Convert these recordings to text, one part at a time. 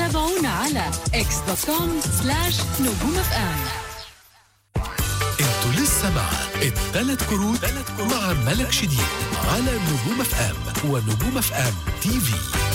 تابعونا على x.com/نجوم اف ام. انتوا لسه مع الثلاث كروت مع ملك شديد على نجوم اف ام ونجوم اف ام تي في.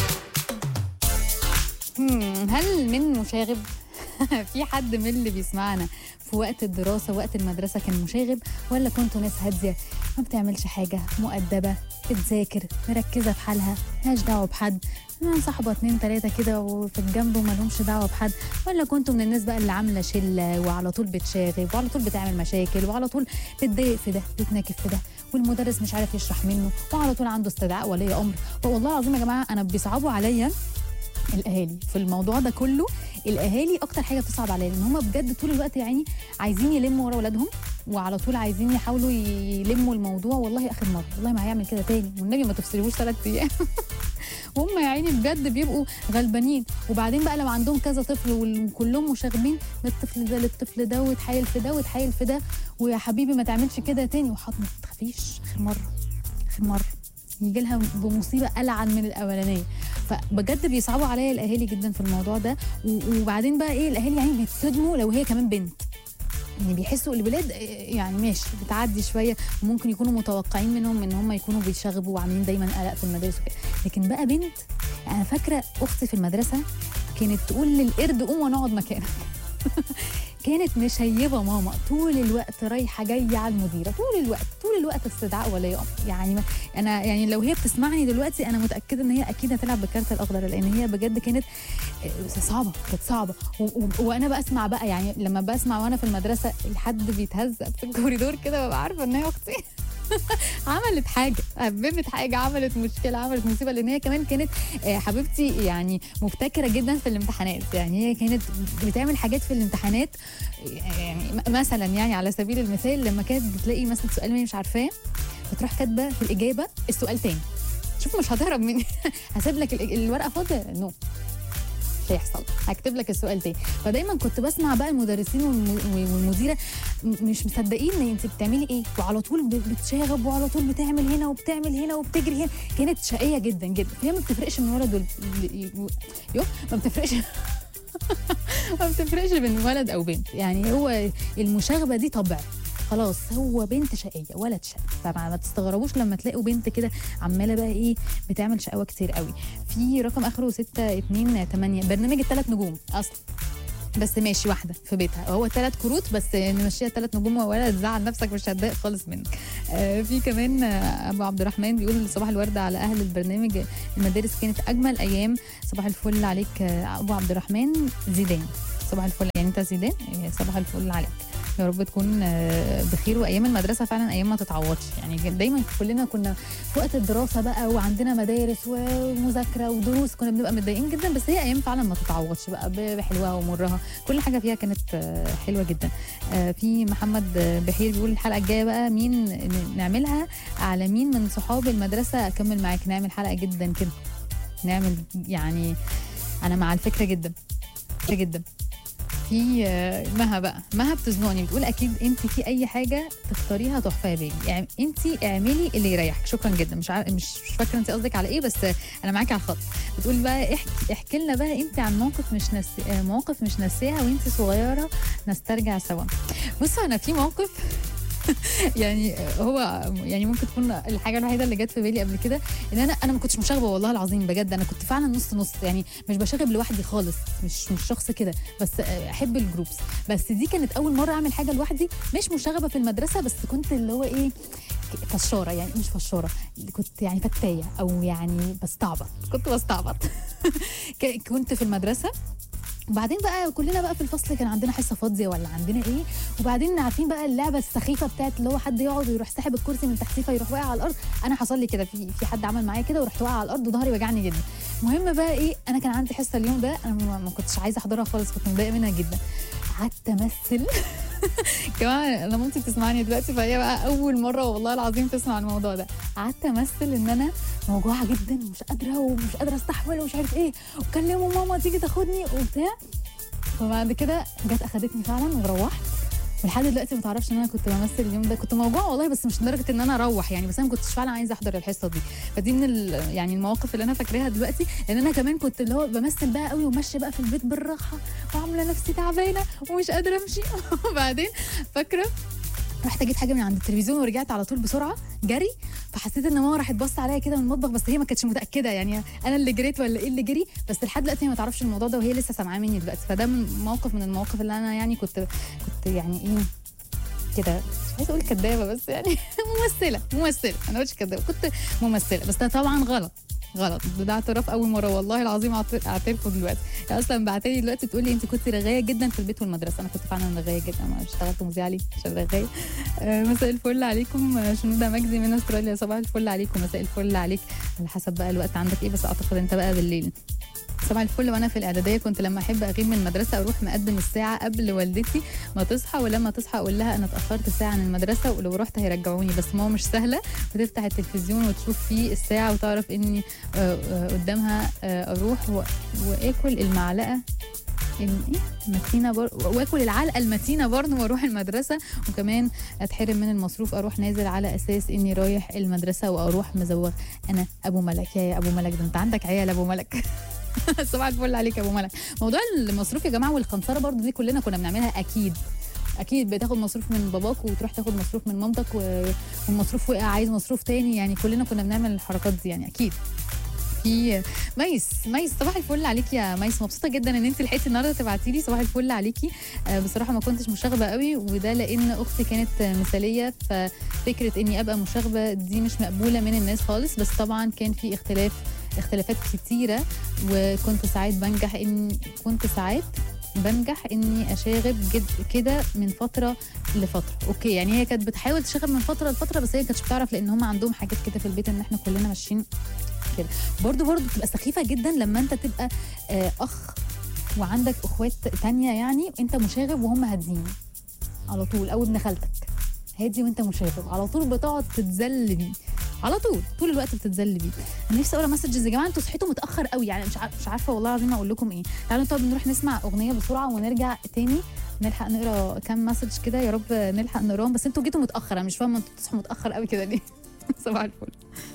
هل من مشاغب؟ في حد من اللي بيسمعنا في وقت الدراسة وقت المدرسة كان مشاغب، ولا كنتوا ناس هادية ما بتعملش حاجة، مؤدبة، بتذاكر، مركزة في حالها، مالهاش دعوة بحد، صاحبة 2 3 كده وفي الجنب ومالهمش دعوة بحد؟ ولا كنتوا من الناس بقى اللي عاملة شلة وعلى طول بتشاغب وعلى طول بتعمل مشاكل وعلى طول بتضايق في ده بتناكف في ده والمدرس مش عارف يشرح منه وعلى طول عنده استدعاء ولي أمر؟ والله العظيم يا جماعة أنا بيصعبوا عليا الاهالي في الموضوع ده كله. الاهالي اكتر حاجه بتصعب عليا ان هم بجد طول الوقت يعني عايزين يلموا ورا اولادهم وعلى طول عايزين يحاولوا يلموا الموضوع. والله اخر مره والله ما هيعمل كده تاني والنبي ما تفصلوش 3 ايام. وهم يا عيني بجد بيبقوا غلبانين. وبعدين بقى لو عندهم كذا طفل وكلهم مشاغبين من الطفل ده للطفل ده ويتحايل في ده ويتحايل في ده ويا حبيبي ما تعملش كده تاني وحاط ما تخافيش اخر مره يجي لها بمصيبه ألعن من الاولانيه. فبجد بيصعبوا عليا الاهالي جدا في الموضوع ده. وبعدين بقى ايه الاهالي يعني بيتصدموا لو هي كمان بنت، يعني بيحسوا الولاد يعني ماشي بتعدي شويه وممكن يكونوا متوقعين منهم ان هم يكونوا بيشاغبوا وعاملين دايما قلق في المدارس وكده. لكن بقى بنت، انا فاكره اختي في المدرسه كانت تقول للقرد قوم ونقعد مكانك. كانت مشيبه ماما طول الوقت رايحه جايه على المديره طول الوقت استدعاء ولي امر. يعني انا يعني لو هي بتسمعني دلوقتي انا متاكده ان هي اكيد هتلعب بالكارت الاخضر، لان هي بجد كانت صعبه. وانا بسمع بقى يعني لما بسمع وانا في المدرسه حد بيتهزق في الكوريدور كده ببقى عارفه ان هي اختي. عملت حاجه، هببت حاجه، عملت مشكله، عملت مصيبه، لان هي كمان كانت حبيبتي يعني مبتكره جدا في الامتحانات. يعني هي كانت بتعمل حاجات في الامتحانات، يعني مثلا يعني على سبيل المثال لما كانت بتلاقي مثلا سؤال ما مش عارفاه فتروح كاتبه في الاجابه السؤال تاني. شوف مش هتهرب مني. هسيب لك الورقه فاضيه؟ نو مش هيحصل، هكتب لك السؤال تاني. فدايما كنت بسمع بقى المدرسين والمديره مش مصدقين ان انت بتعملي ايه، وعلى طول بتشاغب وعلى طول بتعمل هنا وبتعمل هنا وبتجري هنا. كانت شقيه جدا جدا. هي ما بتفرقش من ولد ما بتفرقش. ما بتفرقش بين ولد او بنت. يعني هو المشاغبه دي طبع، خلاص هو بنت شقيه ولد شقي. فما تستغربوش لما تلاقوا بنت كده عماله بقى ايه بتعمل شقاوه كتير قوي. في رقم اخره 628 برنامج ال3 نجوم اصلا، بس ماشي واحده في بيتها، هو 3 كروت بس نمشيها 3 نجوم ولا تزعل نفسك مش هتضايق خالص منك. في كمان ابو عبد الرحمن بيقول صباح الورد على اهل البرنامج، المدارس كانت اجمل ايام. صباح الفل عليك ابو عبد الرحمن. زيدان صباح الفل، يعني انت زيدان صباح الفل عليك، يا رب تكون بخير. وايام المدرسه فعلا ايام ما تتعوضش. يعني دايما كلنا كنا في وقت الدراسه بقى وعندنا مدارس ومذاكره ودروس كنا بنبقى متضايقين جدا، بس هي ايام فعلا ما تتعوضش بقى بحلوها ومرها. كل حاجه فيها كانت حلوه جدا. في محمد بحير بيقول الحلقه الجايه بقى مين نعملها، على مين من صحاب المدرسه اكمل معاك. نعمل حلقه جدا كده، نعمل يعني انا مع الفكره جدا. في مها بتزنقني بتقول اكيد انت في اي حاجه تختاريها تحفه يا بيبي، يعني انت اعملي اللي يريحك. شكرا جدا. مش فاكره انت قصدك على ايه، بس انا معاكي على الخط. بتقول بقى احكي لنا بقى انت عن مواقف مش ناسيها وانت صغيره نسترجع سوا. بصوا انا في موقف يعني هو يعني ممكن تكون الحاجه الوحيده اللي جت في بالي قبل كده ان انا ما كنتش مشاغبه والله العظيم بجد. انا كنت فعلا نص يعني مش بشاغب لوحدي خالص، مش شخص كده، بس احب الجروبس. بس دي كانت اول مره اعمل حاجه لوحدي، مش مشاغبه في المدرسه، بس كنت اللي هو ايه فشاره، يعني مش فشاره، كنت يعني فتايه او يعني كنت بستعبط. كنت في المدرسه وبعدين بقى كلنا بقى في الفصل كان عندنا حصه فاضيه ولا عندنا ايه، وبعدين عارفين بقى اللعبه السخيفه بتاعت اللي هو حد يقعد ويروح ساحب الكرسي من تحتيه فيروح واقع على الارض. انا حصل لي كده، في حد عمل معايا كده ورحت واقع على الارض وظهري وجعني جدا. المهم بقى ايه، انا كان عندي حصه اليوم ده انا ما كنتش عايزه احضرها خالص، كنت متضايقه منها جدا. قعدت امثل. كمان انا مامتي بتسمعني دلوقتي فهي بقى اول مره والله العظيم تسمع الموضوع ده. قعدت امثل ان انا موجوعه جدا ومش قادره استحمل ومش عارف ايه، وكلموا ماما تيجي تاخدني وبتاع. وبعد كده جت اخدتني فعلا وروحت ولحد دلوقتي ما تعرفش ان انا كنت بمثل اليوم ده. كنت موجوعه والله، بس مش لدرجه ان انا اروح يعني، بس انا ما كنتش فعلا عايزه احضر الحصه دي. فدي من يعني المواقف اللي انا فاكراها دلوقتي، لان انا كمان كنت اللي هو بمثل بقى قوي وماشيه بقى في البيت بالراحه وعامله نفسي تعبانه ومش قادره امشي. وبعدين فاكره رحت اجيب حاجه من عند التلفزيون ورجعت على طول بسرعه جري. فحسيت ان ماما راحت بص عليا كده من المطبخ، بس هي ما كانتش متاكده يعني انا اللي جريت ولا ايه اللي جري. بس لحد دلوقتي هي ما تعرفش الموضوع ده، وهي لسه سامعاه مني دلوقتي. فده موقف من المواقف اللي انا يعني كنت يعني ايه كده، مش عايزه اقول كدابه بس يعني ممثله انا مش كدابه، كنت ممثله. بس ده طبعا غلط. ده اعتراف اول مره والله العظيم اعترفه دلوقتي. هي اصلا بعتلي دلوقتي تقول لي انت كنت رغايه جدا في البيت والمدرسه. انا كنت فعلا رغايه جدا، ما اشتغلت مذيعه ليه عشان رغايه. مساء الفل عليكم شنودة مجدي من استراليا، صباح الفل عليكم، مساء الفل عليك على حسب بقى الوقت عندك ايه، بس اعتقد انت بقى بالليل. صباح الفل. وانا في الاعداديه كنت لما احب اغيب من المدرسه اروح مقدم الساعه قبل والدتي ما تصحى، ولما تصحى اقول لها انا اتاخرت ساعه عن المدرسه ولو رحت هيرجعوني. بس ماما مش سهله، بتفتح التلفزيون وتشوف فيه الساعه وتعرف اني قدامها اروح واكل المعلقه المتينه واكل العلقه المتينه برضه واروح المدرسه، وكمان اتحرم من المصروف اروح نازل على اساس اني رايح المدرسه واروح مزوغ. انا ابو ملك يا ابو ملك، ده انت عندك عيال ابو ملك. صباح الفل عليك يا ابو ملك. موضوع المصروف يا جماعه والقنطره برضو دي كلنا كنا بنعملها. اكيد بتاخد مصروف من باباك وتروح تاخد مصروف من مامتك والمصروف وقع عايز مصروف تاني، يعني كلنا كنا بنعمل الحركات دي يعني اكيد. في ميس صباح الفل عليكي يا ميس، مبسوطه جدا ان انت لحقتي النهارده تبعتي لي صباح الفل عليكي. بصراحه ما كنتش مشاغبه قوي، وده لان اختي كانت مثاليه، ففكره اني ابقى مشاغبه دي مش مقبوله من الناس خالص. بس طبعا كان في اختلافات كتيره، وكنت ساعات بنجح اني اشاغب كده من فتره لفتره. اوكي يعني هي كانت بتحاول تشاغب من فتره لفتره، بس هي كانتش بتعرف لان هم عندهم حاجات كده في البيت ان احنا كلنا ماشيين كده. برضو بتبقى سخيفه جدا لما انت تبقى اخ وعندك اخوات تانية، يعني انت مشاغب وهم هادين على طول، او ابن خالتك هادي وانت مشاغب على طول، بتقعد تتذل بيه على طول الوقت بتتذل بيه. انا نفسي اقرا مسجز يا جماعه، انتوا صحيتوا متاخر قوي يعني مش عارفه والله العظيم اقول لكم ايه. تعالوا طب نروح نسمع اغنيه بسرعه ونرجع تاني نلحق نقرا كام مسج كده، يا رب نلحق نقراهم. بس انتوا جيتوا متاخر، انا مش فاهمه انتوا بتصحوا متاخر قوي كده ليه. صباح الفل.